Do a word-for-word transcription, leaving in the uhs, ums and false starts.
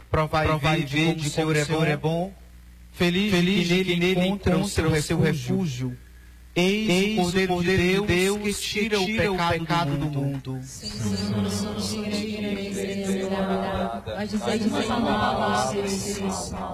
Provai, Provai e vede como o Senhor é bom. Feliz, Feliz que nele, nele encontra o seu, o seu refúgio. Eis, Eis o Cordeiro, o Cordeiro de Deus, Deus que tira, tira o pecado, o pecado do mundo. mundo. Senhor, não tira a igreja, mas dizer uma palavra ao seu espírito.